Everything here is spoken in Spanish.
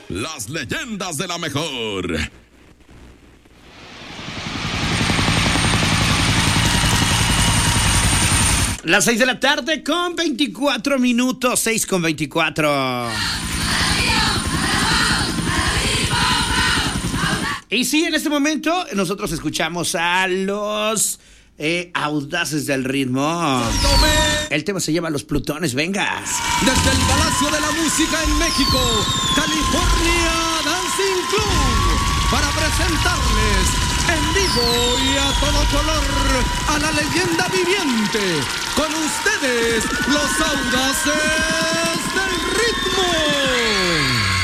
Las leyendas de la mejor. Las 6 de la tarde con 24 minutos, 6 con 24. Y sí, en este momento nosotros escuchamos a los audaces del ritmo. El tema se llama Los Plutones, venga. Desde el Palacio de la Música en México, California Dancing Club, para presentarles en vivo y a todo color a la leyenda viviente. Con ustedes, los audaces del ritmo.